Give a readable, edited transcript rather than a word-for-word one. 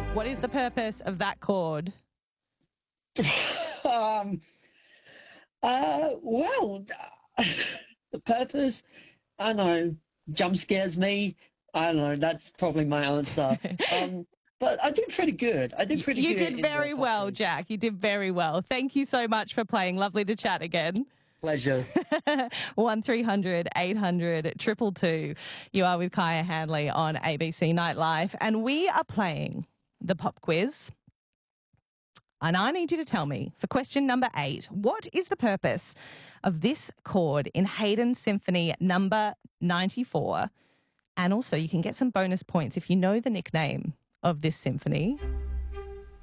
What is the purpose of that chord? Um, well, the purpose, I don't know, jump scares me. I don't know. That's probably my answer. But I did pretty good. I did pretty You good. did very well, Jack. You did very well. Thank you so much for playing. Lovely to chat again. Pleasure. 1300 800 222. You are with Kaya Hanley on ABC Nightlife, and we are playing the pop quiz. And I need you to tell me, for question number 8, what is the purpose of this chord in Haydn Symphony number 94? And also, you can get some bonus points if you know the nickname of this symphony.